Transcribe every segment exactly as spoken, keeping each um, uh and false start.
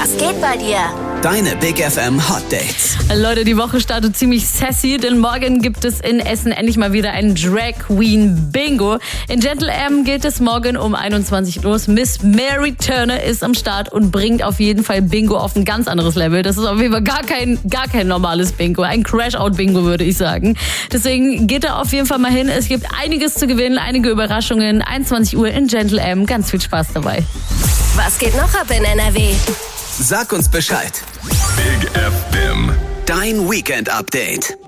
Was geht bei dir? Deine Big F M Hot Dates. Leute, die Woche startet ziemlich sassy, denn morgen gibt es in Essen endlich mal wieder ein Drag Queen Bingo. In Gentle M geht es morgen um einundzwanzig Uhr los. Miss Mary Turner ist am Start und bringt auf jeden Fall Bingo auf ein ganz anderes Level. Das ist auf jeden Fall gar kein, gar kein normales Bingo. Ein Crash-Out-Bingo, würde ich sagen. Deswegen geht da auf jeden Fall mal hin. Es gibt einiges zu gewinnen, einige Überraschungen. einundzwanzig Uhr in Gentle M. Ganz viel Spaß dabei. Was geht noch ab in N R W? Sag uns Bescheid. Big F M. Dein Weekend-Update.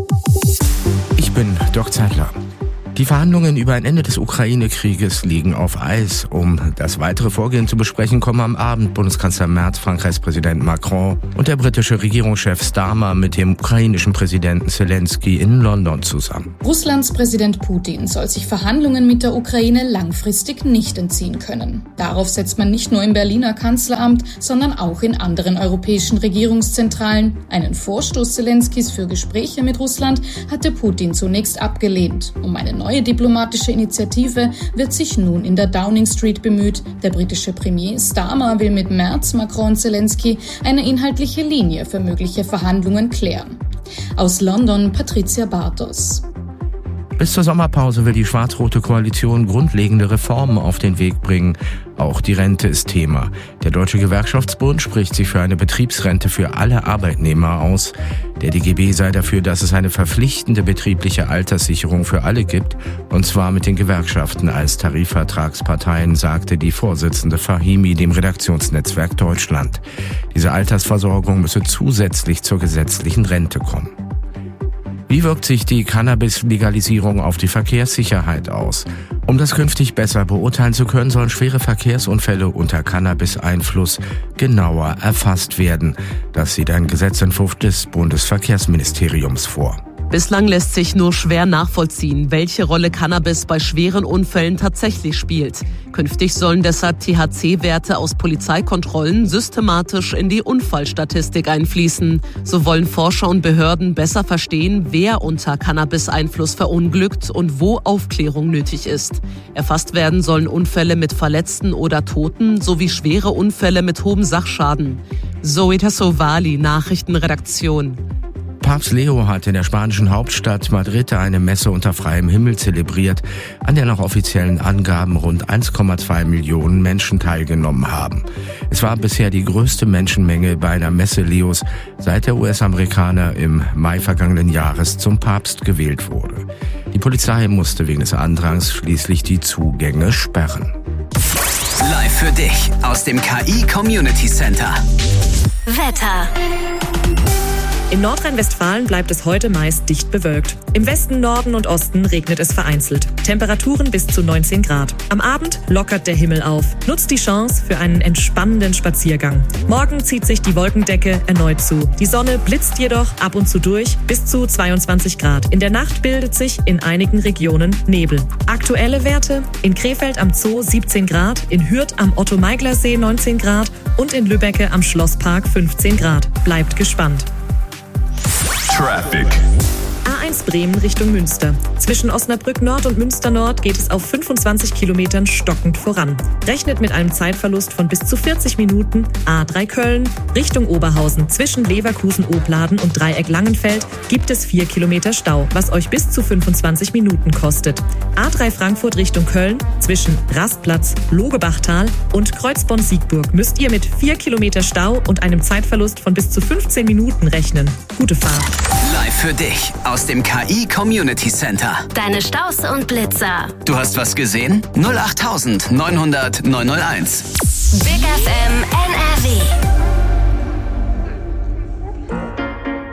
Ich bin Doc Zeitler. Die Verhandlungen über ein Ende des Ukraine-Krieges liegen auf Eis. Um das weitere Vorgehen zu besprechen, kommen am Abend Bundeskanzler Merz, Frankreichs Präsident Macron und der britische Regierungschef Starmer mit dem ukrainischen Präsidenten Zelensky in London zusammen. Russlands Präsident Putin soll sich Verhandlungen mit der Ukraine langfristig nicht entziehen können. Darauf setzt man nicht nur im Berliner Kanzleramt, sondern auch in anderen europäischen Regierungszentralen. Einen Vorstoß Zelenskys für Gespräche mit Russland hatte Putin zunächst abgelehnt. Um eine neue diplomatische Initiative wird sich nun in der Downing Street bemüht. Der britische Premier Starmer will mit Merz, Macron und Zelensky eine inhaltliche Linie für mögliche Verhandlungen klären. Aus London Patricia Bartos. Bis zur Sommerpause will die schwarz-rote Koalition grundlegende Reformen auf den Weg bringen. Auch die Rente ist Thema. Der Deutsche Gewerkschaftsbund spricht sich für eine Betriebsrente für alle Arbeitnehmer aus. Der D G B sei dafür, dass es eine verpflichtende betriebliche Alterssicherung für alle gibt, und zwar mit den Gewerkschaften als Tarifvertragsparteien, sagte die Vorsitzende Fahimi dem Redaktionsnetzwerk Deutschland. Diese Altersversorgung müsse zusätzlich zur gesetzlichen Rente kommen. Wie wirkt sich die Cannabis-Legalisierung auf die Verkehrssicherheit aus? Um das künftig besser beurteilen zu können, sollen schwere Verkehrsunfälle unter Cannabis-Einfluss genauer erfasst werden. Das sieht ein Gesetzentwurf des Bundesverkehrsministeriums vor. Bislang lässt sich nur schwer nachvollziehen, welche Rolle Cannabis bei schweren Unfällen tatsächlich spielt. Künftig sollen deshalb T H C-Werte aus Polizeikontrollen systematisch in die Unfallstatistik einfließen. So wollen Forscher und Behörden besser verstehen, wer unter Cannabis-Einfluss verunglückt und wo Aufklärung nötig ist. Erfasst werden sollen Unfälle mit Verletzten oder Toten sowie schwere Unfälle mit hohem Sachschaden. Zoe Tassovali, Nachrichtenredaktion. Papst Leo hat in der spanischen Hauptstadt Madrid eine Messe unter freiem Himmel zelebriert, an der nach offiziellen Angaben rund eins Komma zwei Millionen Menschen teilgenommen haben. Es war bisher die größte Menschenmenge bei einer Messe Leos, seit der U S-Amerikaner im Mai vergangenen Jahres zum Papst gewählt wurde. Die Polizei musste wegen des Andrangs schließlich die Zugänge sperren. Live für dich aus dem K I Community Center. Wetter. In Nordrhein-Westfalen bleibt es heute meist dicht bewölkt. Im Westen, Norden und Osten regnet es vereinzelt. Temperaturen bis zu neunzehn Grad. Am Abend lockert der Himmel auf. Nutzt die Chance für einen entspannenden Spaziergang. Morgen zieht sich die Wolkendecke erneut zu. Die Sonne blitzt jedoch ab und zu durch, bis zu zweiundzwanzig Grad. In der Nacht bildet sich in einigen Regionen Nebel. Aktuelle Werte: in Krefeld am Zoo siebzehn Grad, in Hürth am Otto-Meigler-See neunzehn Grad und in Lübbecke am Schlosspark fünfzehn Grad. Bleibt gespannt. Traffic. A eins Bremen Richtung Münster. Zwischen Osnabrück Nord und Münster Nord geht es auf fünfundzwanzig Kilometern stockend voran. Rechnet mit einem Zeitverlust von bis zu vierzig Minuten. A drei Köln Richtung Oberhausen. Zwischen Leverkusen-Opladen und Dreieck Langenfeld gibt es vier Kilometer Stau, was euch bis zu fünfundzwanzig Minuten kostet. A drei Frankfurt Richtung Köln. Zwischen Rastplatz, Logebachtal und Kreuzborn-Siegburg müsst ihr mit vier Kilometer Stau und einem Zeitverlust von bis zu fünfzehn Minuten rechnen. Gute Fahrt. Live für dich aus dem K I Community Center. Deine Staus und Blitzer. Du hast was gesehen? null acht neun null null neun null eins. Big F M N R W.